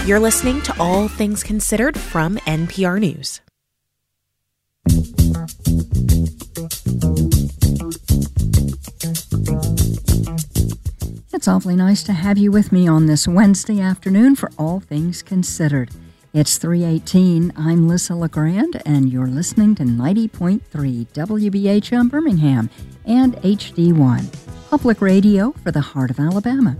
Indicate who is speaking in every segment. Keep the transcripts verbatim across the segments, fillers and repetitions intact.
Speaker 1: You're listening to All Things Considered from N P R News.
Speaker 2: It's awfully nice to have you with me on this Wednesday afternoon for All Things Considered. It's three eighteen. I'm Lissa LeGrand, and you're listening to ninety point three W B H M Birmingham and H D one, public radio for the heart of Alabama.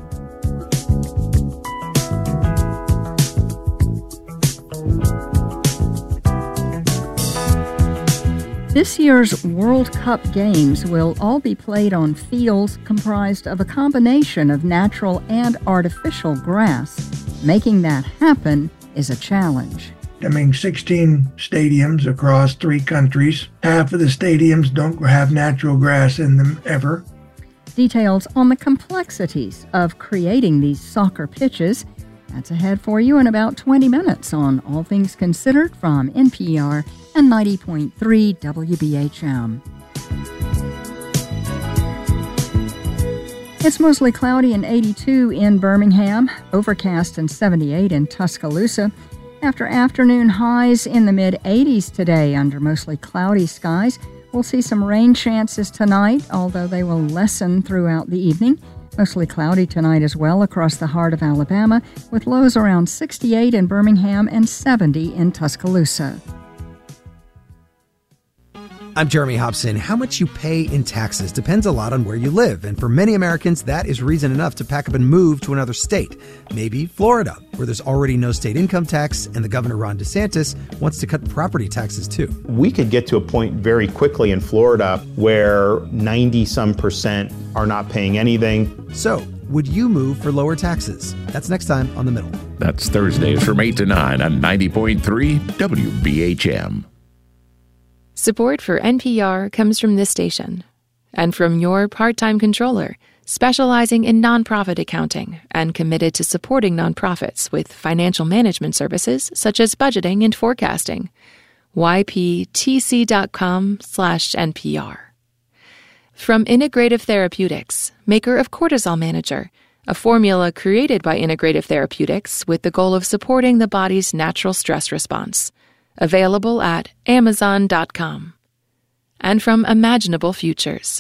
Speaker 2: This year's World Cup games will all be played on fields comprised of a combination of natural and artificial grass. Making that happen is a challenge.
Speaker 3: I mean, sixteen stadiums across three countries. Half of the stadiums don't have natural grass in them ever.
Speaker 2: Details on the complexities of creating these soccer pitches. That's ahead for you in about twenty minutes on All Things Considered from N P R and ninety point three W B H M. It's mostly cloudy and eighty-two in Birmingham, overcast and seventy-eight in Tuscaloosa. After afternoon highs in the mid-eighties today under mostly cloudy skies. We'll see some rain chances tonight, although they will lessen throughout the evening. Mostly cloudy tonight as well across the heart of Alabama, with lows around sixty-eight in Birmingham and seventy in Tuscaloosa.
Speaker 4: I'm Jeremy Hobson. How much you pay in taxes depends a lot on where you live, and for many Americans, that is reason enough to pack up and move to another state. Maybe Florida, where there's already no state income tax, and the governor, Ron DeSantis, wants to cut property taxes too.
Speaker 5: We could get to a point very quickly in Florida where ninety-some percent are not paying anything.
Speaker 4: So, would you move for lower taxes? That's next time on The Middle.
Speaker 6: That's Thursdays from eight to nine on ninety point three W B H M.
Speaker 7: Support for N P R comes from this station and from your part-time controller, specializing in nonprofit accounting and committed to supporting nonprofits with financial management services such as budgeting and forecasting. Y P T C dot com slash N P R. From Integrative Therapeutics, maker of Cortisol Manager, a formula created by Integrative Therapeutics with the goal of supporting the body's natural stress response. Available at amazon dot com. And from Imaginable Futures.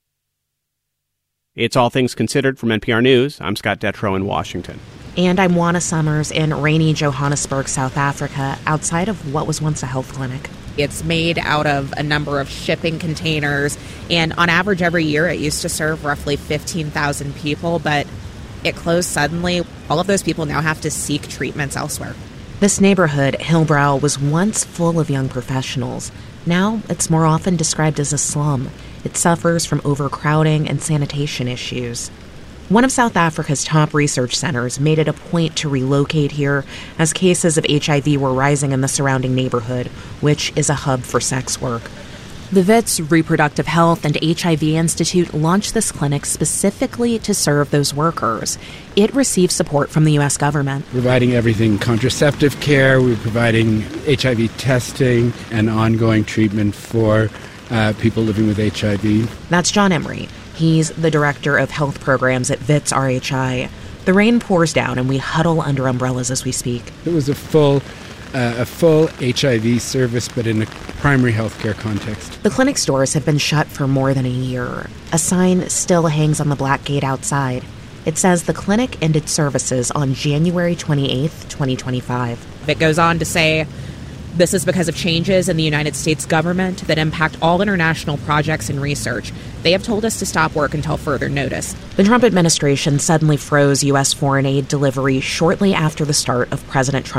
Speaker 8: It's All Things Considered from N P R News. I'm Scott Detrow in Washington.
Speaker 1: And I'm Juana Summers in rainy Johannesburg, South Africa, outside of what was once a health clinic.
Speaker 9: It's made out of a number of shipping containers, and on average every year it used to serve roughly fifteen thousand people, but it closed suddenly. All of those people now have to seek treatments elsewhere.
Speaker 1: This neighborhood, Hillbrow, was once full of young professionals. Now it's more often described as a slum. It suffers from overcrowding and sanitation issues. One of South Africa's top research centers made it a point to relocate here as cases of H I V were rising in the surrounding neighborhood, which is a hub for sex work. The Wits Reproductive Health and H I V Institute launched this clinic specifically to serve those workers. It receives support from the U S government.
Speaker 10: Providing everything contraceptive care, we're providing H I V testing and ongoing treatment for uh, people living with H I V.
Speaker 1: That's John Emery. He's the director of health programs at Wits R H I. The rain pours down and we huddle under umbrellas as we speak.
Speaker 10: It was a full Uh, a full H I V service, but in a primary health care context.
Speaker 1: The clinic's doors have been shut for more than a year. A sign still hangs on the black gate outside. It says the clinic ended services on January twenty-eighth, twenty twenty-five.
Speaker 9: It goes on to say, this is because of changes in the United States government that impact all international projects and research. They have told us to stop work until further notice.
Speaker 1: The Trump administration suddenly froze U S foreign aid delivery shortly after the start of President Trump's